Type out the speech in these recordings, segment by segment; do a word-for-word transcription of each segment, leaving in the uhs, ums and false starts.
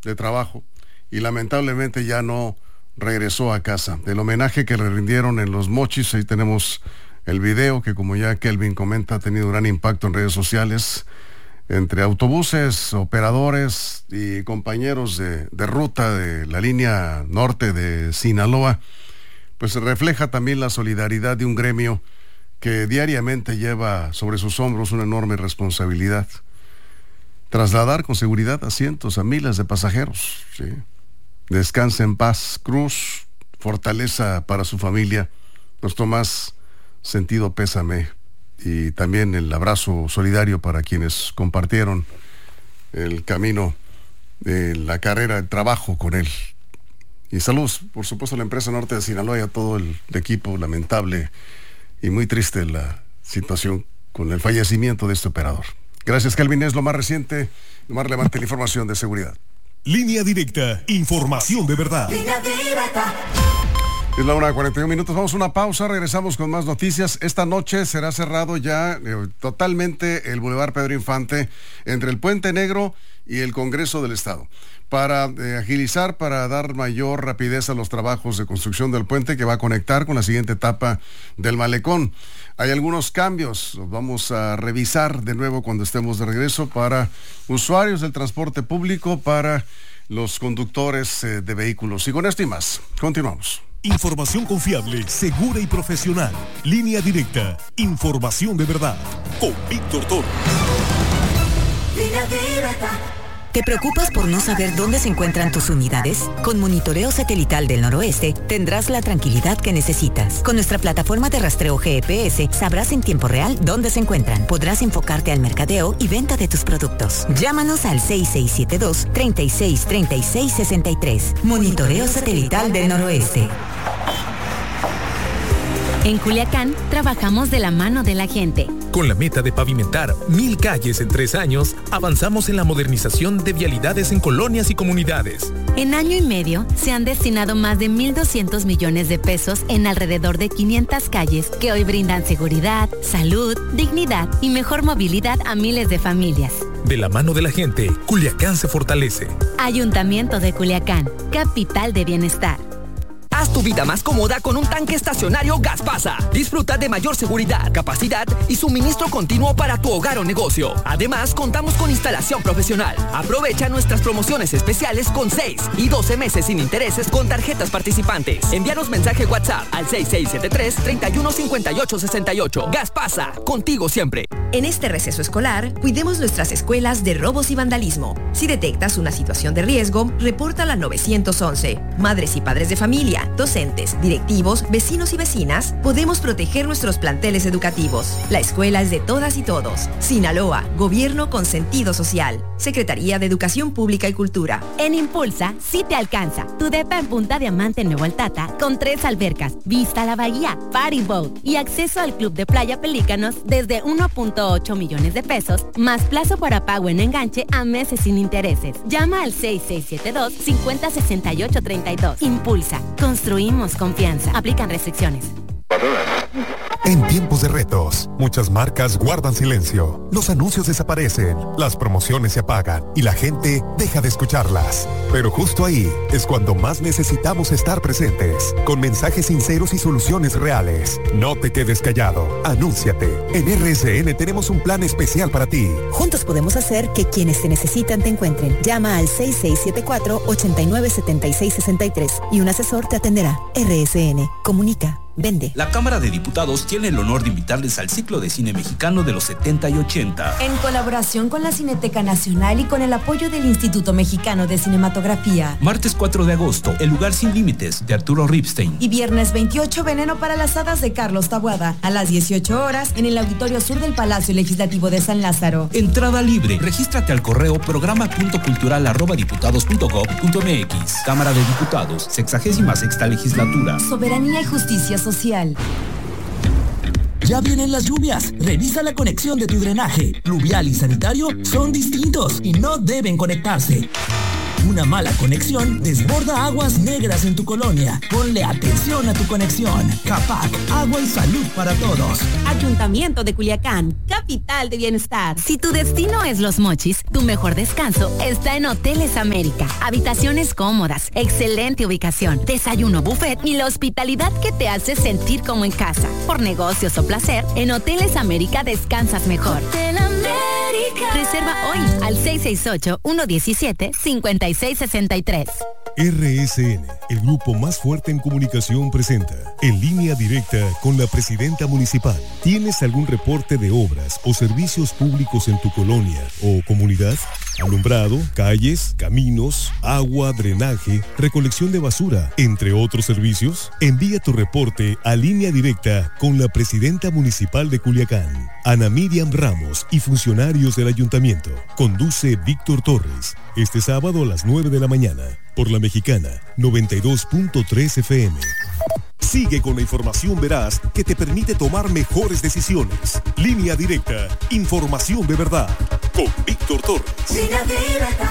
de trabajo y lamentablemente ya no regresó a casa. El homenaje que le rindieron en Los Mochis, ahí tenemos el video que, como ya Kelvin comenta, ha tenido gran impacto en redes sociales, entre autobuses, operadores y compañeros de, de ruta de la línea norte de Sinaloa. Pues se refleja también la solidaridad de un gremio que diariamente lleva sobre sus hombros una enorme responsabilidad. Trasladar con seguridad a cientos, a miles de pasajeros, ¿sí? Descanse en paz, Cruz, fortaleza para su familia. Nuestro más sentido pésame y también el abrazo solidario para quienes compartieron el camino de la carrera, el trabajo con él. Y saludos, por supuesto, a la empresa Norte de Sinaloa y a todo el equipo. Lamentable y muy triste la situación con el fallecimiento de este operador. Gracias, Kelvin. Es lo más reciente, lo más relevante, la información de seguridad. Línea Directa, información de verdad. Línea Directa. Es la una de cuarenta y un minutos, vamos a una pausa, regresamos con más noticias. Esta noche será cerrado ya eh, totalmente el Boulevard Pedro Infante entre el Puente Negro y el Congreso del Estado, para eh, agilizar, para dar mayor rapidez a los trabajos de construcción del puente que va a conectar con la siguiente etapa del malecón. Hay algunos cambios, los vamos a revisar de nuevo cuando estemos de regreso para usuarios del transporte público, para los conductores eh, de vehículos. Y con esto y más, continuamos. Información confiable, segura y profesional. Línea Directa, información de verdad. Con Víctor Toro. Línea Directa. ¿Te preocupas por no saber dónde se encuentran tus unidades? Con Monitoreo Satelital del Noroeste tendrás la tranquilidad que necesitas. Con nuestra plataforma de rastreo G P S sabrás en tiempo real dónde se encuentran. Podrás enfocarte al mercadeo y venta de tus productos. Llámanos al seis seis siete dos, treinta y seis, treinta y seis, sesenta y tres. Monitoreo Satelital del Noroeste. En Culiacán, trabajamos de la mano de la gente. Con la meta de pavimentar mil calles en tres años, avanzamos en la modernización de vialidades en colonias y comunidades. En año y medio, se han destinado más de mil doscientos millones de pesos en alrededor de quinientas calles que hoy brindan seguridad, salud, dignidad y mejor movilidad a miles de familias. De la mano de la gente, Culiacán se fortalece. Ayuntamiento de Culiacán, capital de bienestar. Haz tu vida más cómoda con un tanque estacionario Gaspasa. Disfruta de mayor seguridad, capacidad y suministro continuo para tu hogar o negocio. Además, contamos con instalación profesional. Aprovecha nuestras promociones especiales con seis y doce meses sin intereses con tarjetas participantes. Envíanos mensaje WhatsApp al seis seis siete tres, treinta y uno, cincuenta y ocho, sesenta y ocho. Gaspasa, contigo siempre. En este receso escolar, cuidemos nuestras escuelas de robos y vandalismo. Si detectas una situación de riesgo, repórtala al nueve once. Madres y padres de familia, docentes, directivos, vecinos y vecinas, podemos proteger nuestros planteles educativos. La escuela es de todas y todos. Sinaloa, gobierno con sentido social. Secretaría de Educación Pública y Cultura. En Impulsa, sí te alcanza. Tu depa en Punta Diamante, Nuevo Altata, con tres albercas, vista a la bahía, party boat y acceso al club de playa Pelícanos desde uno punto ocho millones de pesos, más plazo para pago en enganche a meses sin intereses. Llama al seis seis siete dos, cincuenta, sesenta y ocho, treinta y dos. Impulsa. Construimos confianza. Aplican restricciones. En tiempos de retos, muchas marcas guardan silencio. Los anuncios desaparecen, las promociones se apagan y la gente deja de escucharlas. Pero justo ahí es cuando más necesitamos estar presentes, con mensajes sinceros y soluciones reales. No te quedes callado, anúnciate. En R S N tenemos un plan especial para ti. Juntos podemos hacer que quienes te necesitan te encuentren. Llama al seis seis siete cuatro, ocho nueve, siete seis seis tres y un asesor te atenderá. R S N, comunica. Vende. La Cámara de Diputados tiene el honor de invitarles al ciclo de cine mexicano de los setenta y ochenta. En colaboración con la Cineteca Nacional y con el apoyo del Instituto Mexicano de Cinematografía. Martes cuatro de agosto, El lugar sin límites, de Arturo Ripstein. Y viernes veintiocho, Veneno para las hadas, de Carlos Taboada. A las dieciocho horas, en el Auditorio Sur del Palacio Legislativo de San Lázaro. Entrada libre. Regístrate al correo programa punto cultural arroba diputados punto gob punto m x. Cámara de Diputados, sexagésima sexta legislatura. Soberanía y justicia social. Ya vienen las lluvias. Revisa la conexión de tu drenaje. Pluvial y sanitario son distintos y no deben conectarse. Una mala conexión desborda aguas negras en tu colonia. Ponle atención a tu conexión. Capac, agua y salud para todos. Ayuntamiento de Culiacán, capital de bienestar. Si tu destino es Los Mochis, tu mejor descanso está en Hoteles América. Habitaciones cómodas, excelente ubicación, desayuno buffet y la hospitalidad que te hace sentir como en casa. Por negocios o placer, en Hoteles América descansas mejor. Hotel América. Reserva hoy al seis seis ocho, uno uno siete, cinco seis seis tres. R S N, el grupo más fuerte en comunicación, presenta En Línea Directa con la Presidenta Municipal. ¿Tienes algún reporte de obras o servicios públicos en tu colonia o comunidad? Alumbrado, calles, caminos, agua, drenaje, recolección de basura, entre otros servicios. Envía tu reporte a Línea Directa con la Presidenta Municipal de Culiacán, Ana Miriam Ramos, y funcionarios del Ayuntamiento. Conduce Víctor Torres. Este sábado a las nueve de la mañana. Por La Mexicana, noventa y dos punto tres F M. Sigue con la información veraz que te permite tomar mejores decisiones. Línea Directa, información de verdad. Con Víctor Torres. Línea Directa.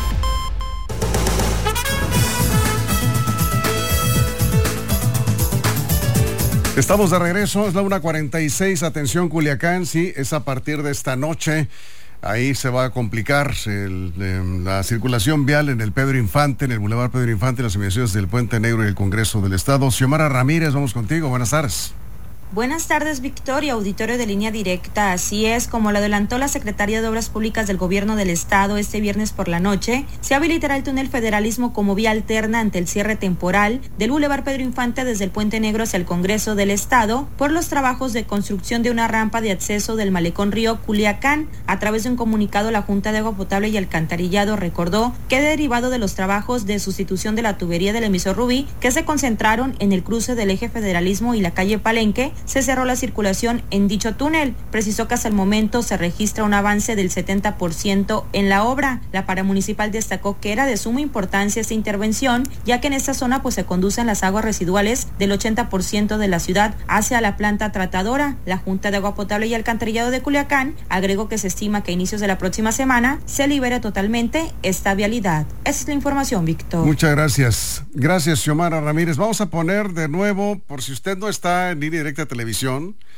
Estamos de regreso, es la una cuarenta y seis. Atención, Culiacán, sí, es a partir de esta noche. Ahí se va a complicar el, el, la circulación vial en el Pedro Infante, en el Boulevard Pedro Infante, en las inmediaciones del Puente Negro y el Congreso del Estado. Xiomara Ramírez, vamos contigo. Buenas tardes. Buenas tardes, Victoria, auditorio de Línea Directa. Así es, como lo adelantó la Secretaría de Obras Públicas del Gobierno del Estado este viernes por la noche, se habilitará el túnel Federalismo como vía alterna ante el cierre temporal del Boulevard Pedro Infante desde el Puente Negro hacia el Congreso del Estado por los trabajos de construcción de una rampa de acceso del Malecón Río Culiacán. A través de un comunicado, la Junta de Agua Potable y Alcantarillado recordó que derivado de los trabajos de sustitución de la tubería del emisor Rubí, que se concentraron en el cruce del eje Federalismo y la calle Palenque, se cerró la circulación en dicho túnel. Precisó que hasta el momento se registra un avance del setenta por ciento en la obra. La paramunicipal destacó que era de suma importancia esta intervención, ya que en esta zona pues se conducen las aguas residuales del ochenta por ciento de la ciudad hacia la planta tratadora. La Junta de Agua Potable y Alcantarillado de Culiacán agregó que se estima que a inicios de la próxima semana se libere totalmente esta vialidad. Esa es la información, Víctor. Muchas gracias. Gracias, Xiomara Ramírez. Vamos a poner de nuevo, por si usted no está en Línea Directa Televisión,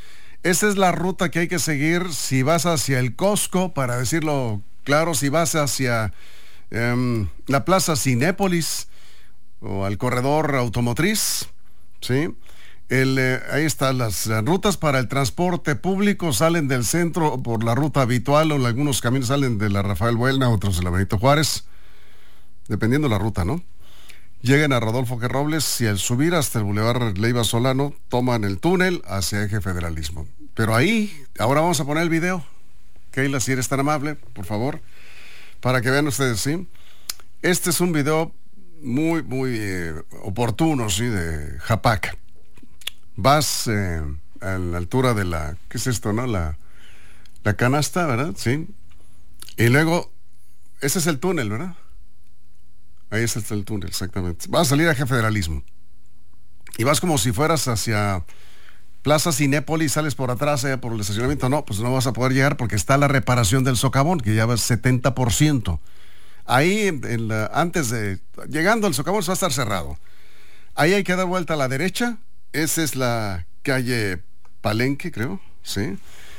esa es la ruta que hay que seguir si vas hacia el Costco, para decirlo claro, si vas hacia um, la Plaza Cinépolis o al corredor automotriz, ¿sí? El, eh, ahí están las uh, rutas para el transporte público, salen del centro por la ruta habitual, o algunos caminos salen de la Rafael Buelna, otros de la Benito Juárez, dependiendo la ruta, ¿no? Llegan a Rodolfo G. Robles y al subir hasta el Boulevard Leiva Solano toman el túnel hacia Eje Federalismo. Pero ahí, ahora vamos a poner el video. Keila, si eres tan amable, por favor, para que vean ustedes, ¿sí? Este es un video muy, muy eh, oportuno, ¿sí? De Japac. Vas eh, a la altura de la, ¿qué es esto, no? La, la canasta, ¿verdad? Sí. Y luego, ese es el túnel, ¿verdad? Ahí está el túnel, exactamente. Vas a salir a Eje Federalismo. Y vas como si fueras hacia Plaza Cinépolis, sales por atrás, allá por el estacionamiento. No, pues no vas a poder llegar porque está la reparación del socavón, que ya va al setenta por ciento. Ahí, en, en la, antes de... Llegando al socavón, va a estar cerrado. Ahí hay que dar vuelta a la derecha. Esa es la calle Palenque, creo, ¿sí?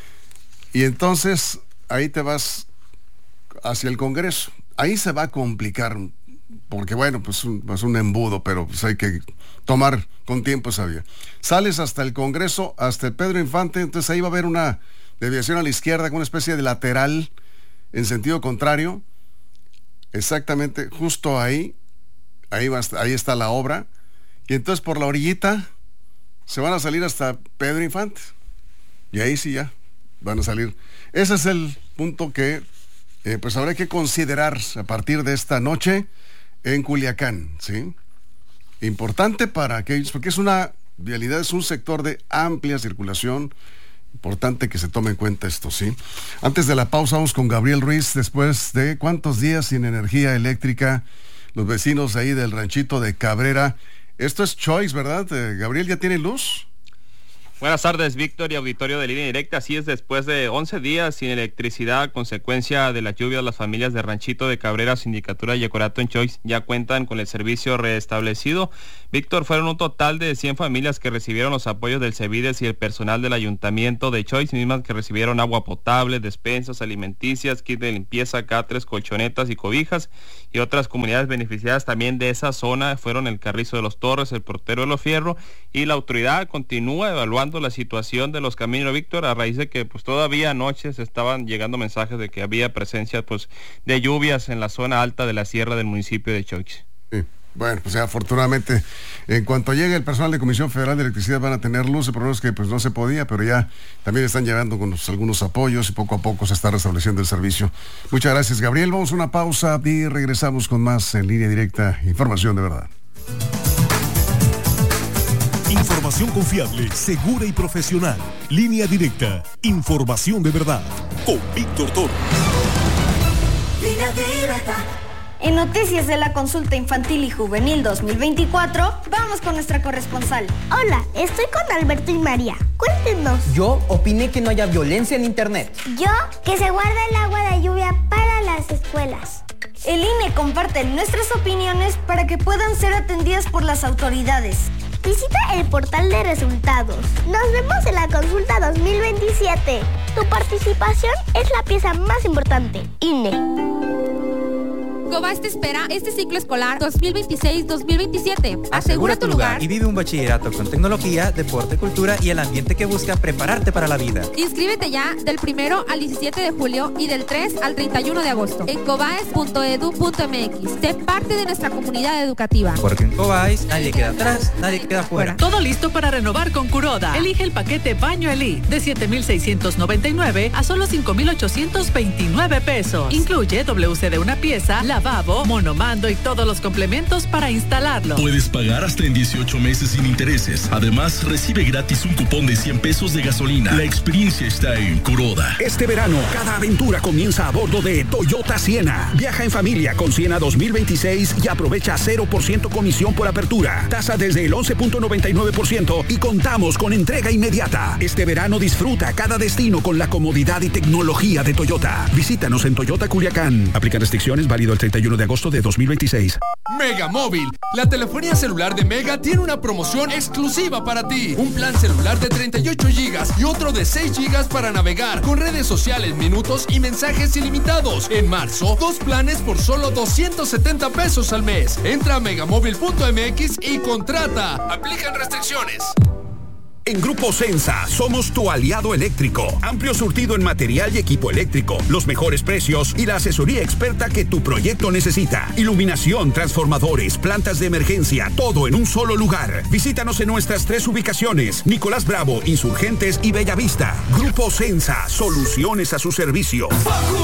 Y entonces, ahí te vas hacia el Congreso. Ahí se va a complicar, porque bueno, pues un, pues un embudo, pero pues hay que tomar con tiempo esa vía. Sales hasta el Congreso, hasta el Pedro Infante, entonces ahí va a haber una desviación a la izquierda con una especie de lateral en sentido contrario. Exactamente, justo ahí, ahí, va, ahí está la obra. Y entonces por la orillita se van a salir hasta Pedro Infante. Y ahí sí ya van a salir. Ese es el punto que eh, pues habrá que considerar a partir de esta noche en Culiacán, ¿sí? Importante para aquellos, porque es una vialidad, es un sector de amplia circulación. Importante que se tome en cuenta esto, ¿sí? Antes de la pausa vamos con Gabriel Ruiz. Después de cuántos días sin energía eléctrica, los vecinos ahí del ranchito de Cabrera. Esto es Choice, ¿verdad? Eh, Gabriel, ¿ya tiene luz? Buenas tardes, Víctor y auditorio de Línea Directa. Así es, después de once días sin electricidad a consecuencia de las lluvias, las familias de Ranchito de Cabrera, Sindicatura y Ecorato en Choix ya cuentan con el servicio restablecido. Víctor, fueron un total de cien familias que recibieron los apoyos del CEVIDES y el personal del Ayuntamiento de Choix, mismas que recibieron agua potable, despensas alimenticias, kit de limpieza, catres, colchonetas y cobijas. Y otras comunidades beneficiadas también de esa zona fueron el Carrizo de los Torres, el Portero de los Fierro, y la autoridad continúa evaluando la situación de los caminos, Víctor, a raíz de que pues todavía anoche se estaban llegando mensajes de que había presencia pues de lluvias en la zona alta de la sierra del municipio de Choix. Sí. Bueno, pues ya, afortunadamente, en cuanto llegue el personal de Comisión Federal de Electricidad van a tener luz. El problema es que pues no se podía, pero ya también están llegando con los, algunos apoyos y poco a poco se está restableciendo el servicio. Muchas gracias, Gabriel. Vamos a una pausa y regresamos con más en Línea Directa, información de verdad. Información confiable, segura y profesional. Línea Directa, información de verdad. Con Víctor Toro. Línea Directa. En noticias de la consulta infantil y juvenil dos mil veinticuatro, vamos con nuestra corresponsal. Hola, estoy con Alberto y María. Cuéntenos. Yo opiné que no haya violencia en internet. Yo, que se guarda el agua de lluvia para las escuelas. El I N E comparte nuestras opiniones para que puedan ser atendidas por las autoridades. Visita el portal de resultados. Nos vemos en la consulta dos mil veintisiete. Tu participación es la pieza más importante. I N E. Cobás te espera este ciclo escolar dos mil veintiséis dos mil veintisiete. Asegura tu lugar y vive un bachillerato con tecnología, deporte, cultura y el ambiente que busca prepararte para la vida. Inscríbete ya del primero al diecisiete de julio y del tres al treinta y uno de agosto en cobaes punto edu punto m x. Sé parte de nuestra comunidad educativa. Porque en Cobaes nadie queda atrás, nadie queda fuera. Todo listo para renovar con Kuroda. Elige el paquete Baño Elite de siete mil seiscientos noventa y nueve a solo cinco mil ochocientos veintinueve pesos. Incluye W C de una pieza, lavabo, monomando y todos los complementos para instalarlo. Puedes pagar hasta en dieciocho meses sin intereses. Además, recibe gratis un cupón de cien pesos de gasolina. La experiencia está en Kuroda. Este verano, cada aventura comienza a bordo de Toyota Siena. Viaja en familia con Siena dos mil veintiséis y aprovecha cero por ciento comisión por apertura. Tasa desde el once punto noventa y nueve por ciento y contamos con entrega inmediata. Este verano disfruta cada destino con la comodidad y tecnología de Toyota. Visítanos en Toyota Culiacán. Aplican restricciones, válido el treinta y uno de agosto de dos mil veintiséis. Mega Móvil, la telefonía celular de Mega tiene una promoción exclusiva para ti. Un plan celular de treinta y ocho gigas y otro de seis gigas para navegar con redes sociales, minutos y mensajes ilimitados. En marzo, dos planes por solo doscientos setenta pesos al mes. Entra a megamóvil punto m x y contrata. Aplican restricciones. En Grupo Sensa somos tu aliado eléctrico. Amplio surtido en material y equipo eléctrico, los mejores precios y la asesoría experta que tu proyecto necesita. Iluminación, transformadores, plantas de emergencia, todo en un solo lugar. Visítanos en nuestras tres ubicaciones: Nicolás Bravo, Insurgentes y Bellavista. Grupo Sensa, soluciones a su servicio.